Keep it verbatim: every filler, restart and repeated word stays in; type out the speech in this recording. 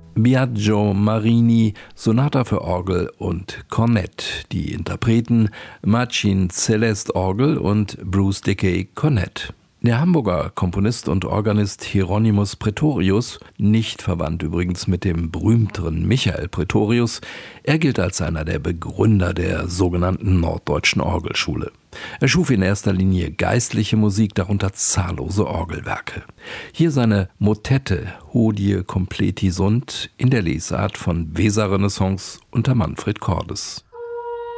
Biagio Marini, Sonata für Orgel und Kornett. Die Interpreten Marcin Celest Orgel und Bruce Dickey Kornett. Der Hamburger Komponist und Organist Hieronymus Praetorius, nicht verwandt übrigens mit dem berühmteren Michael Praetorius, er gilt als einer der Begründer der sogenannten Norddeutschen Orgelschule. Er schuf in erster Linie geistliche Musik, darunter zahllose Orgelwerke. Hier seine Motette Hodie completi sunt in der Lesart von Weser-Renaissance unter Manfred Cordes.